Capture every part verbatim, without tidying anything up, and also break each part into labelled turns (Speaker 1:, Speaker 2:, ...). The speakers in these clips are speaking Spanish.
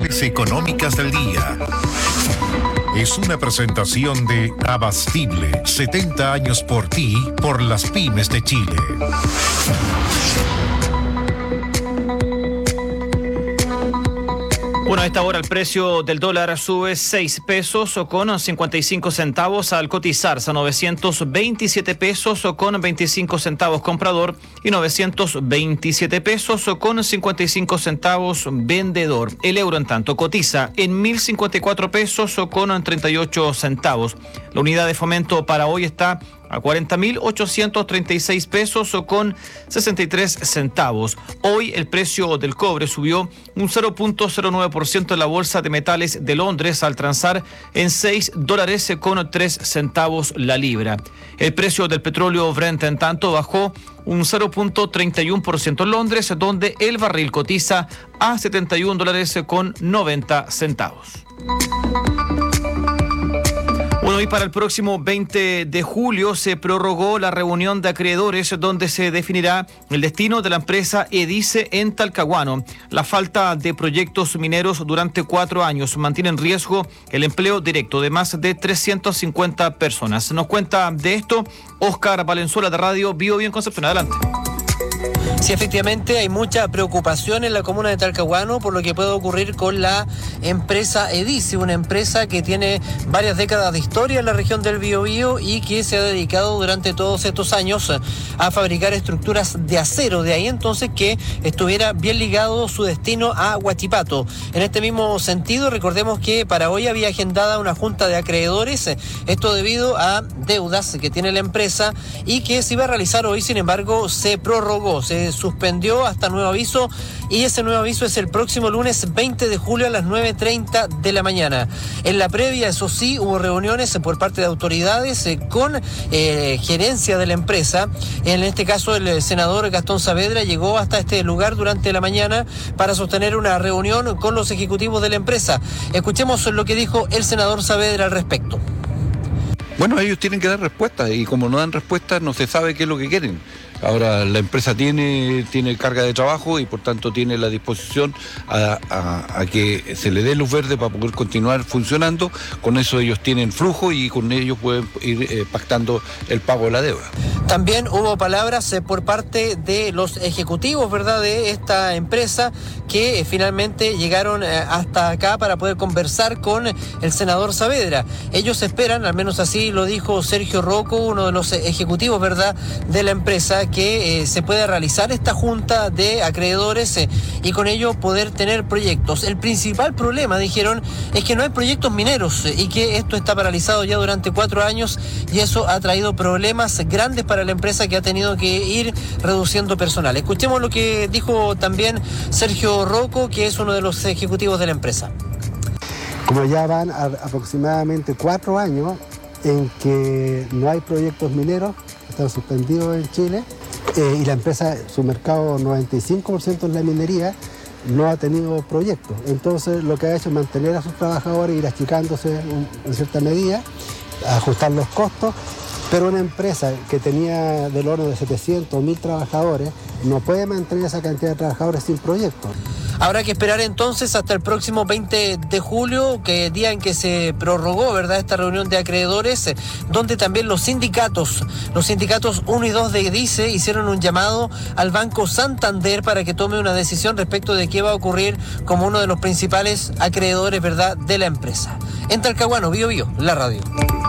Speaker 1: Informaciones económicas del día. Es una presentación de Abastible, setenta años por ti, por las pymes de Chile.
Speaker 2: Bueno, a esta hora el precio del dólar sube seis pesos con cincuenta y cinco centavos al cotizarse a novecientos veintisiete pesos con veinticinco centavos comprador y novecientos veintisiete pesos con cincuenta y cinco centavos vendedor. El euro, en tanto, cotiza en mil cincuenta y cuatro pesos con treinta y ocho centavos. La unidad de fomento para hoy está a cuarenta mil ochocientos treinta y seis pesos con sesenta y tres centavos. Hoy el precio del cobre subió un cero punto cero nueve por ciento en la Bolsa de Metales de Londres al transar en seis dólares con tres centavos la libra. El precio del petróleo Brent, en tanto, bajó un cero punto treinta y uno por ciento en Londres, donde el barril cotiza a setenta y un dólares con noventa centavos. Bueno, y para el próximo veinte de julio se prorrogó la reunión de acreedores donde se definirá el destino de la empresa Edice en Talcahuano. La falta de proyectos mineros durante cuatro años mantiene en riesgo el empleo directo de más de trescientas cincuenta personas. Nos cuenta de esto Óscar Valenzuela, de Radio Bio Bio en Concepción. Adelante.
Speaker 3: Sí, efectivamente hay mucha preocupación en la comuna de Talcahuano por lo que puede ocurrir con la empresa Edice, una empresa que tiene varias décadas de historia en la región del Biobío y que se ha dedicado durante todos estos años a fabricar estructuras de acero. De ahí entonces que estuviera bien ligado su destino a Huachipato. En este mismo sentido, recordemos que para hoy había agendada una junta de acreedores, esto debido a deudas que tiene la empresa y que se iba a realizar hoy, sin embargo se prorrogó, se suspendió hasta nuevo aviso y ese nuevo aviso es el próximo lunes veinte de julio a las nueve treinta de la mañana. En la previa, eso sí, hubo reuniones por parte de autoridades eh, con eh, gerencia de la empresa. En este caso el senador Gastón Saavedra llegó hasta este lugar durante la mañana para sostener una reunión con los ejecutivos de la empresa. Escuchemos lo que dijo el senador Saavedra al respecto.
Speaker 4: Bueno, ellos tienen que dar respuestas y como no dan respuestas no se sabe qué es lo que quieren. Ahora la empresa tiene, tiene carga de trabajo y por tanto tiene la disposición a, a, a que se le dé luz verde para poder continuar funcionando. Con eso ellos tienen flujo y con ellos pueden ir eh, pactando el pago de la deuda.
Speaker 3: También hubo palabras eh, por parte de los ejecutivos, ¿verdad?, de esta empresa que eh, finalmente llegaron eh, hasta acá para poder conversar con el senador Saavedra. Ellos esperan, al menos así lo dijo Sergio Rocco, uno de los ejecutivos, ¿verdad?, de la empresa, que eh, se pueda realizar esta junta de acreedores eh, y con ello poder tener proyectos. El principal problema, dijeron, es que no hay proyectos mineros eh, y que esto está paralizado ya durante cuatro años y eso ha traído problemas grandes para la empresa que ha tenido que ir reduciendo personal. Escuchemos lo que dijo también Sergio Rocco, que es uno de los ejecutivos de la empresa.
Speaker 5: Como ya van a, aproximadamente cuatro años en que no hay proyectos mineros, están suspendidos en Chile, eh, y la empresa, su mercado noventa y cinco por ciento en la minería, no ha tenido proyectos. Entonces lo que ha hecho es mantener a sus trabajadores, ir achicándose un, en cierta medida, ajustar los costos, pero una empresa que tenía del orden de setecientos, mil trabajadores, no puede mantener esa cantidad de trabajadores sin proyectos.
Speaker 3: Habrá que esperar entonces hasta el próximo veinte de julio, que día en que se prorrogó, ¿verdad?, esta reunión de acreedores, donde también los sindicatos, los sindicatos uno y dos de Edice hicieron un llamado al Banco Santander para que tome una decisión respecto de qué va a ocurrir como uno de los principales acreedores, ¿verdad?, de la empresa. En Talcahuano, Bio Bio, la radio.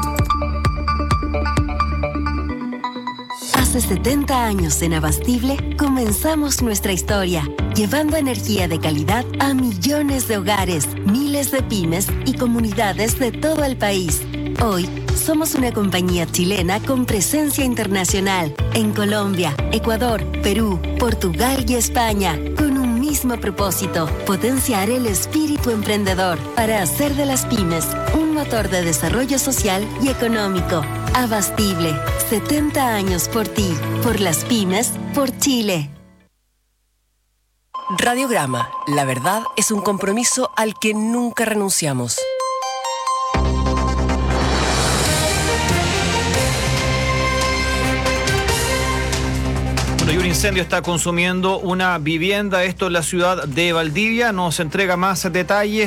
Speaker 6: Hace setenta años en Abastible comenzamos nuestra historia, llevando energía de calidad a millones de hogares, miles de pymes y comunidades de todo el país. Hoy somos una compañía chilena con presencia internacional en Colombia, Ecuador, Perú, Portugal y España, con un mismo propósito: potenciar el espíritu emprendedor para hacer de las pymes un motor de desarrollo social y económico. Abastible, setenta años por ti, por las pymes, por Chile.
Speaker 7: Radiograma, la verdad es un compromiso al que nunca renunciamos.
Speaker 2: Y un incendio está consumiendo una vivienda, esto en la ciudad de Valdivia. Nos entrega más detalles